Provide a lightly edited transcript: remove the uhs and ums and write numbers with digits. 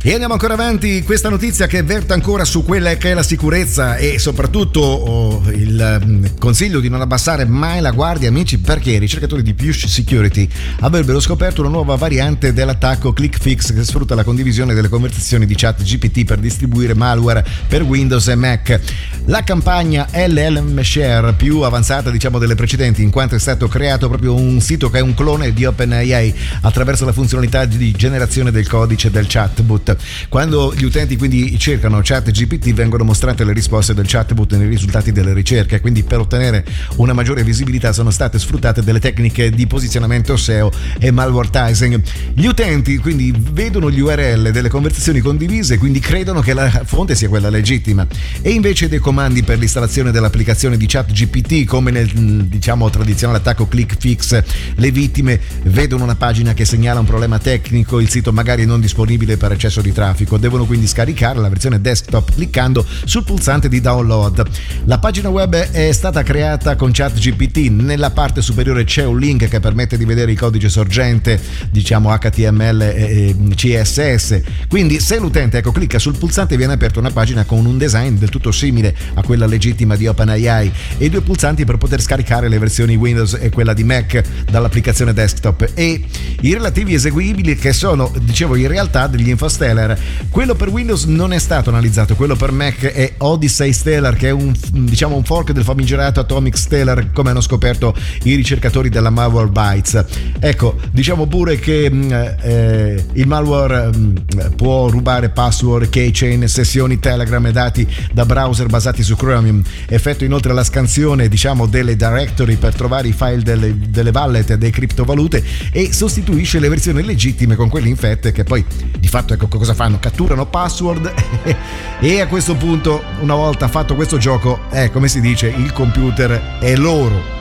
E andiamo ancora avanti, questa notizia che verte ancora su quella che è la sicurezza e soprattutto il consiglio di non abbassare mai la guardia, amici, perché i ricercatori di Push Security avrebbero scoperto una nuova variante dell'attacco ClickFix che sfrutta la condivisione delle conversazioni di ChatGPT per distribuire malware per Windows e Mac. La campagna LLM Share, più avanzata diciamo delle precedenti, in quanto è stato creato proprio un sito che è un clone di OpenAI attraverso la funzionalità di generazione del codice del chatbot. Quando gli utenti quindi cercano ChatGPT vengono mostrate le risposte del chatbot nei risultati delle ricerche, quindi per ottenere una maggiore visibilità sono state sfruttate delle tecniche di posizionamento SEO e malvertising. Gli utenti quindi vedono gli URL delle conversazioni condivise, quindi credono che la fonte sia quella legittima, e invece dei comandi per l'installazione dell'applicazione di ChatGPT, come nel diciamo tradizionale attacco ClickFix, le vittime vedono una pagina che segnala un problema tecnico, il sito magari non disponibile per accesso di traffico, devono quindi scaricare la versione desktop cliccando sul pulsante di download. La pagina web è stata creata con ChatGPT, nella parte superiore c'è un link che permette di vedere il codice sorgente, diciamo HTML e CSS, quindi se l'utente clicca sul pulsante viene aperta una pagina con un design del tutto simile a quella legittima di OpenAI e 2 pulsanti per poter scaricare le versioni Windows e quella di Mac dall'applicazione desktop e i relativi eseguibili, che sono, dicevo, in realtà degli infostellar. Quello per Windows non è stato analizzato, quello per Mac è Odyssey Stellar, che è un fork del famigerato Atomic Stellar, come hanno scoperto i ricercatori della Malwarebytes. Ecco, diciamo pure che il malware può rubare password, keychain, sessioni Telegram e dati da browser basati su Chromium, effettua inoltre la scansione diciamo delle directory per trovare i file delle wallet e delle criptovalute e sostituisce le versioni legittime con quelle infette, che poi di fatto cosa fanno? Catturano password e a questo punto, una volta fatto questo gioco, come si dice, il computer è loro.